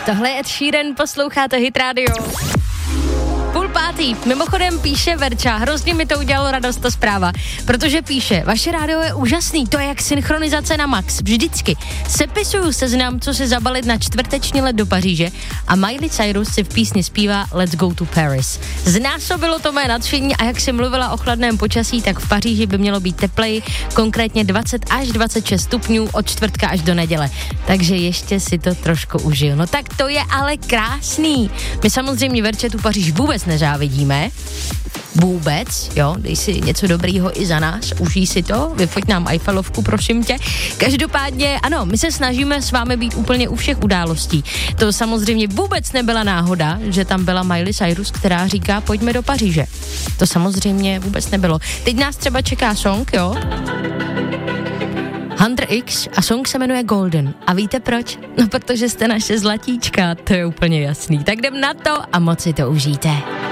Tohle je Ed Sheeran, posloucháte Hit Radio. 7:30. Mimochodem píše Verča, hrozně mi to udělalo radost ta zpráva, protože píše, vaše rádio je úžasný, to je jak synchronizace na max, vždycky. Sepisuju seznam, co si zabalit na čtvrteční let do Paříže a Miley Cyrus si v písni zpívá Let's go to Paris. Znásobilo to mé nadšení a jak si mluvila o chladném počasí, tak v Paříži by mělo být tepleji, konkrétně 20 až 26 stupňů od čtvrtka až do neděle. Takže ještě si to trošku užiju. No tak to je ale krásný. My samozřejmě Verče tu Paříž vůbec nezávidíme. Vůbec, jo, dej si něco dobrýho i za nás, užij si to, vyfoť nám Eiffelovku, prosím tě. Každopádně, ano, my se snažíme s vámi být úplně u všech událostí. To samozřejmě vůbec nebyla náhoda, že tam byla Miley Cyrus, která říká, pojďme do Paříže. To samozřejmě vůbec nebylo. Teď nás třeba čeká song, jo? Hunter X a song se jmenuje Golden. A víte proč? No, protože jste naše zlatíčka, to je úplně jasný. Tak jdem na to a moc si to užijte.